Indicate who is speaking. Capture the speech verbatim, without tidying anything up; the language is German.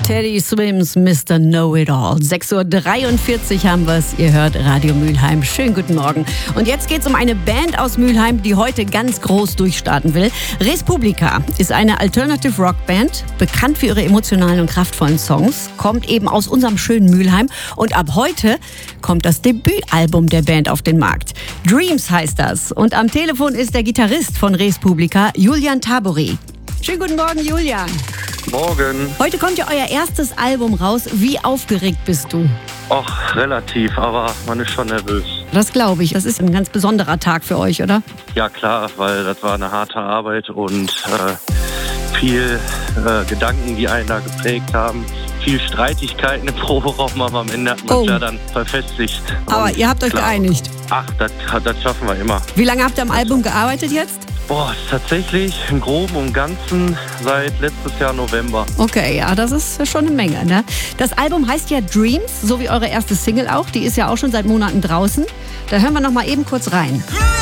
Speaker 1: Teddy Swims, Mister Know-It-All. sechs Uhr dreiundvierzig haben wir es. Ihr hört Radio Mülheim. Schönen guten Morgen. Und jetzt geht es um eine Band aus Mülheim, die heute ganz groß durchstarten will. Res Publica ist eine Alternative Rock Band, bekannt für ihre emotionalen und kraftvollen Songs, kommt eben aus unserem schönen Mülheim. Und ab heute kommt das Debütalbum der Band auf den Markt. Dreams heißt das. Und am Telefon ist der Gitarrist von Res Publica, Julian Tabori. Schönen guten Morgen, Julian.
Speaker 2: Morgen.
Speaker 1: Heute kommt ja euer erstes Album raus. Wie aufgeregt bist du?
Speaker 2: Ach, relativ, aber man ist schon nervös.
Speaker 1: Das glaube ich. Das ist ein ganz besonderer Tag für euch, oder?
Speaker 2: Ja klar, weil das war eine harte Arbeit und äh, viel äh, Gedanken, die einen da geprägt haben. Viel Streitigkeiten im Proberaum, aber am Ende hat man es
Speaker 1: Oh.
Speaker 2: ja dann verfestigt.
Speaker 1: Aber
Speaker 2: Und
Speaker 1: ihr habt euch
Speaker 2: klar.
Speaker 1: geeinigt.
Speaker 2: Ach, das, das schaffen wir immer.
Speaker 1: Wie lange habt ihr am Album gearbeitet jetzt?
Speaker 2: Boah, tatsächlich im Groben und Ganzen seit letztes Jahr November.
Speaker 1: Okay, ja, das ist schon eine Menge, ne? Das Album heißt ja Dreams, so wie eure erste Single auch. Die ist ja auch schon seit Monaten draußen. Da hören wir noch mal eben kurz rein.